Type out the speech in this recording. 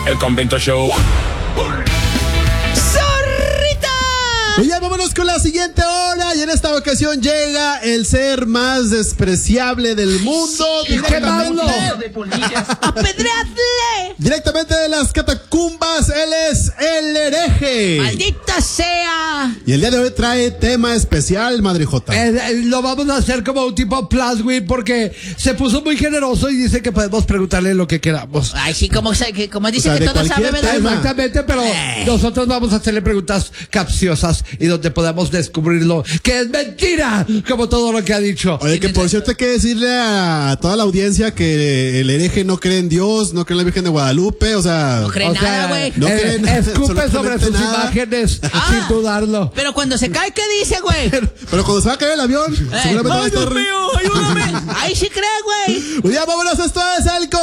El Convento Show. Y ya vámonos con la siguiente hora. Y en esta ocasión llega el ser más despreciable del mundo. Sí, ¡Apedreadle! Directamente de las catacumbas, él es el hereje. ¡Maldita sea! Y el día de hoy trae tema especial, Madre Jota. Lo vamos a hacer como un tipo Plaswin porque se puso muy generoso y dice que podemos preguntarle lo que queramos. Ay, sí, como dice O sea, que de todo sabe, cualquier ¿verdad? tema. Exactamente, pero nosotros vamos a hacerle preguntas capciosas y donde podamos descubrirlo que es mentira, como todo lo que ha dicho. Oye, que por cierto hay que decirle a toda la audiencia que el hereje no cree en Dios, no cree en la Virgen de Guadalupe, o sea... No cree nada, güey. No cree en escupe sobre absolutamente sus nada. imágenes sin dudarlo. Pero cuando se cae, ¿qué dice, güey? Pero cuando se va a caer el avión, seguramente va a ¡Ay, estar... Dios mío! ¡Ayúdame! ¡Ahí sí cree, güey! Pues ya vámonos, esto es el